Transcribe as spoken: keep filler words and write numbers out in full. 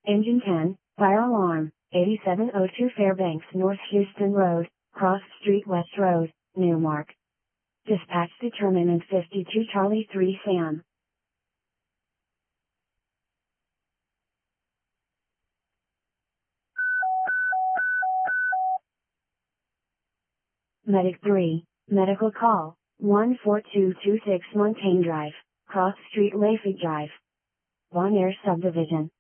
Engine ten, fire alarm, eighty-seven oh two Fairbanks North Houston Road, Cross Street West Road, Newmark. Dispatch determinant fifty-two Charlie three Sam. Medic three, medical call, one four two two six Montaigne Drive, Cross Street Lafayette Drive. Bon Air Subdivision.